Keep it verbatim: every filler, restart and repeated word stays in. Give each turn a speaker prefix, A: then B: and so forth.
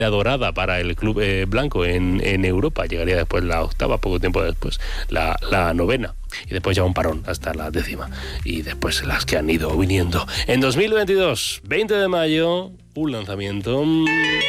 A: dorada para el club eh, blanco en, en Europa. Llegaría después la octava, poco tiempo después la, la novena, y después ya un parón hasta la décima, y después las que han ido viniendo. En dos mil veintidós, veinte de mayo, un lanzamiento